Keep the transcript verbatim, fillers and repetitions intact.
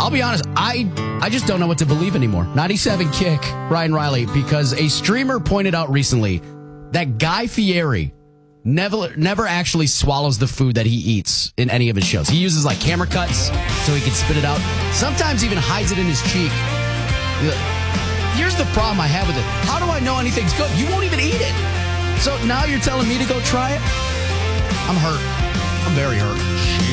I'll be honest, I I just don't know what to believe anymore. ninety-seven Kick, Ryan Riley, because a streamer pointed out recently that Guy Fieri never never actually swallows the food that he eats in any of his shows. He uses like camera cuts so he can spit it out. Sometimes even hides it in his cheek. Here's the problem I have with it. How do I know anything's good? You won't even eat it. So now you're telling me to go try it? I'm hurt. I'm very hurt.